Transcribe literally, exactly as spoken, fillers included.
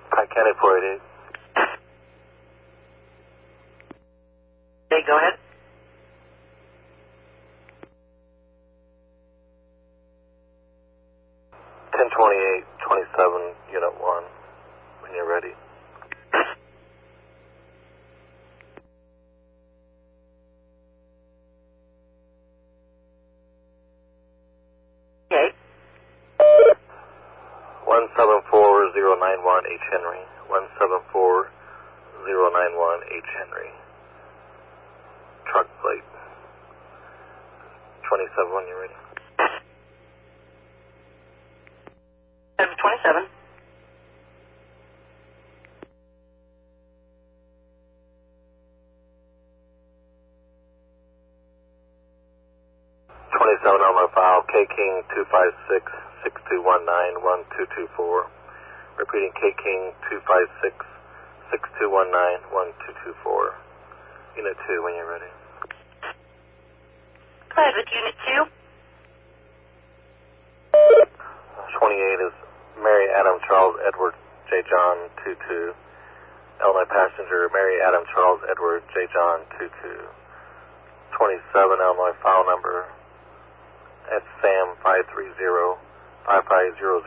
Pike County four eighty-eight. Okay, go ahead. ten twenty-eight twenty-seven, Unit one, when you're ready. Okay. one seven four zero nine one H Henry. one seven four zero nine one H Henry. Truck plate. twenty-seven when you're ready. seven twenty-seven. twenty-seven on my file. K King two five six six two one nine one two two four. Repeating K King two five six six two one nine one two two four. Unit two when you're ready. Go ahead with Unit two. twenty-eight is Mary Adam Charles Edward J. John two two. Illinois passenger Mary Adam Charles Edward J. John two two. twenty-seven Illinois file number. That's Sam five three zero five five zero zero.